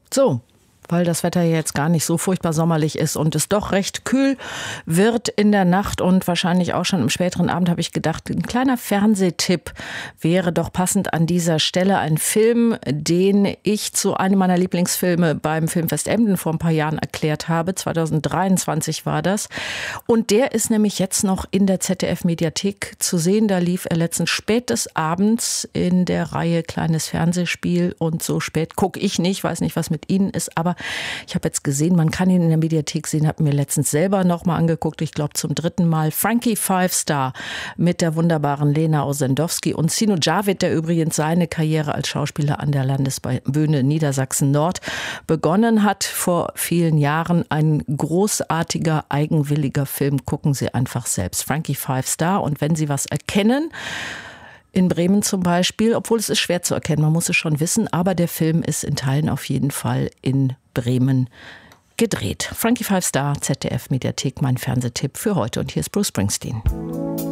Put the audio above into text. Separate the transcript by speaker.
Speaker 1: So, weil das Wetter jetzt gar nicht so furchtbar sommerlich ist und es doch recht kühl wird in der Nacht und wahrscheinlich auch schon im späteren Abend, habe ich gedacht, ein kleiner Fernsehtipp wäre doch passend an dieser Stelle. Ein Film, den ich zu einem meiner Lieblingsfilme beim Filmfest Emden vor ein paar Jahren erklärt habe. 2023 war das. Und der ist nämlich jetzt noch in der ZDF-Mediathek zu sehen. Da lief er letztens spät des Abends in der Reihe Kleines Fernsehspiel. Und so spät gucke ich nicht, weiß nicht, was mit Ihnen ist, aber ich habe jetzt gesehen, man kann ihn in der Mediathek sehen, habe mir letztens selber nochmal angeguckt, ich glaube zum 3. Mal. Frankie Five Star mit der wunderbaren Lena Osendowski und Sino Javid, der übrigens seine Karriere als Schauspieler an der Landesbühne Niedersachsen-Nord begonnen hat vor vielen Jahren. Ein großartiger, eigenwilliger Film. Gucken Sie einfach selbst. Frankie Five Star. Und wenn Sie was erkennen, in Bremen zum Beispiel, obwohl es ist schwer zu erkennen, man muss es schon wissen, aber der Film ist in Teilen auf jeden Fall in Bremen gedreht. Frankie Five Star, ZDF Mediathek, mein Fernsehtipp für heute. Und hier ist Bruce Springsteen.